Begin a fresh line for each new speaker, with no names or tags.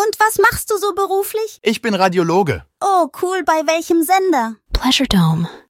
Und was machst du so beruflich?
Ich bin Radiologe.
Oh, cool. Bei welchem Sender?
Pleasure Dome.